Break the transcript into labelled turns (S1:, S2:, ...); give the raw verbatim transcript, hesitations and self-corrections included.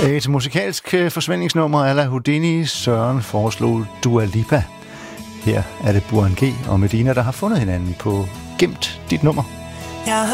S1: Et musikalsk forsvindingsnummer a la Houdini. Søren foreslog Dua Lipa. Her er det Burhan G og Medina, der har fundet hinanden på Gemt dit nummer.
S2: Jeg